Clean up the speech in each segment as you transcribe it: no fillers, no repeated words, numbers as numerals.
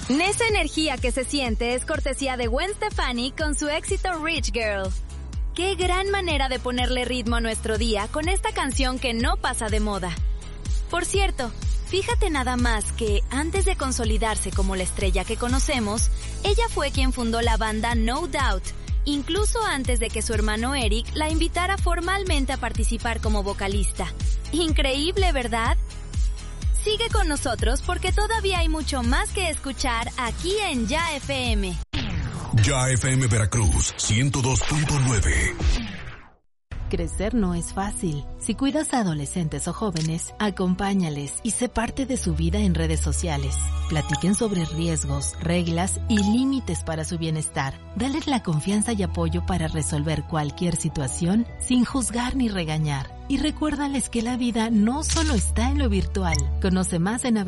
Esa energía que se siente es cortesía de Gwen Stefani con su éxito Rich Girl. Qué gran manera de ponerle ritmo a nuestro día con esta canción que no pasa de moda. Por cierto, fíjate nada más que antes de consolidarse como la estrella que conocemos, ella fue quien fundó la banda No Doubt, incluso antes de que su hermano Eric la invitara formalmente a participar como vocalista. Increíble, ¿verdad? Sigue con nosotros porque todavía hay mucho más que escuchar aquí en Ya FM. Ya FM Veracruz 102.9. Crecer no es fácil. Si cuidas a adolescentes o jóvenes, acompáñales y sé parte de su vida en redes sociales. Platiquen sobre riesgos, reglas y límites para su bienestar. Dales la confianza y apoyo para resolver cualquier situación sin juzgar ni regañar. Y recuérdales que la vida no solo está en lo virtual. Conoce más en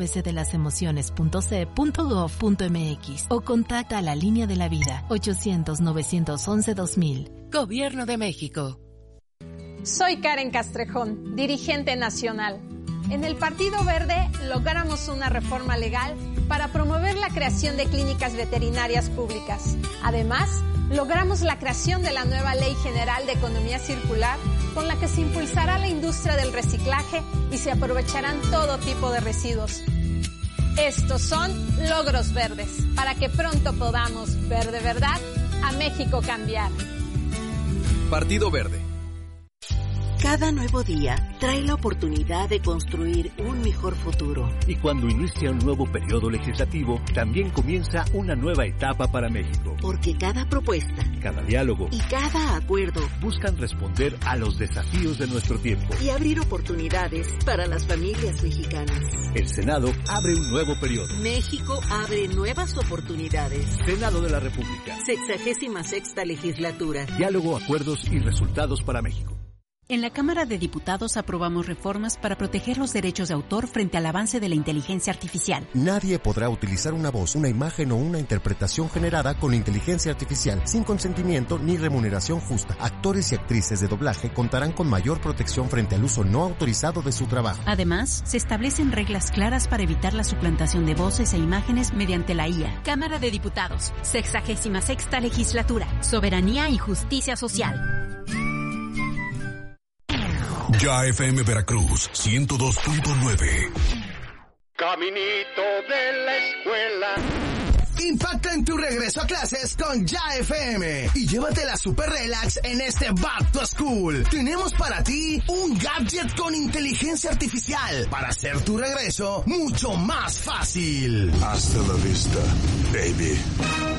abcdelasemociones.ce.gov.mx o contacta a la Línea de la Vida 800-911-2000. Gobierno de México. Soy Karen Castrejón, dirigente nacional. En el Partido Verde logramos una reforma legal para promover la creación de clínicas veterinarias públicas. Además, logramos la creación de la nueva Ley General de Economía Circular, con la que se impulsará la industria del reciclaje y se aprovecharán todo tipo de residuos. Estos son logros verdes, para que pronto podamos ver de verdad a México cambiar. Partido Verde. Cada nuevo día trae la oportunidad de construir un mejor futuro. Y cuando inicia un nuevo periodo legislativo, también comienza una nueva etapa para México. Porque cada propuesta, cada diálogo y cada acuerdo buscan responder a los desafíos de nuestro tiempo y abrir oportunidades para las familias mexicanas. El Senado abre un nuevo periodo. México abre nuevas oportunidades. Senado de la República. 66ª legislatura. Diálogo, acuerdos y resultados para México. En la Cámara de Diputados aprobamos reformas para proteger los derechos de autor frente al avance de la inteligencia artificial. Nadie podrá utilizar una voz, una imagen o una interpretación generada con inteligencia artificial sin consentimiento ni remuneración justa. Actores y actrices de doblaje contarán con mayor protección frente al uso no autorizado de su trabajo. Además, se establecen reglas claras para evitar la suplantación de voces e imágenes mediante la IA. Cámara de Diputados, 66ª legislatura, soberanía y justicia social. Ya FM Veracruz 102.9. Caminito de la escuela. Impacta en tu regreso a clases con Ya FM y llévatela super relax en este Back to School. Tenemos para ti un gadget con inteligencia artificial para hacer tu regreso mucho más fácil. Hasta la vista, baby.